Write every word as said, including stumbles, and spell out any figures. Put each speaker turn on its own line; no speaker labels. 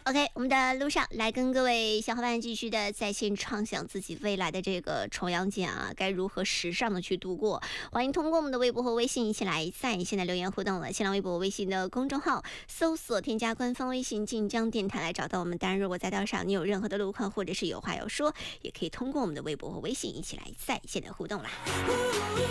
OK， 我们的路上来跟各位小伙伴继续的在线畅想自己未来的这个重阳节啊，该如何时尚的去度过？欢迎通过我们的微博和微信一起来在线的留言互动了。新浪微博、微信的公众号搜索添加官方微信晋江电台来找到我们。当然，如果在道上你有任何的路况或者是有话要说，也可以通过我们的微博和微信一起来在线的互动啦。